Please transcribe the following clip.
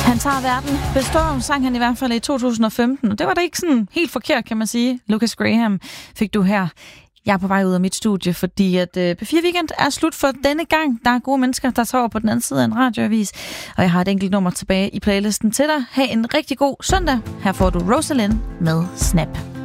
Han tager verden. Består sang han i hvert fald i 2015, og det var da ikke sådan helt forkert, kan man sige. Lucas Graham fik du her. Jeg er på vej ud af mit studie, fordi at P4 Weekend er slut for denne gang. Der er gode mennesker, der tager over på den anden side af en radioavis, og jeg har et enkelt nummer tilbage i playlisten til dig. Ha' en rigtig god søndag. Her får du Rosalind med Snap.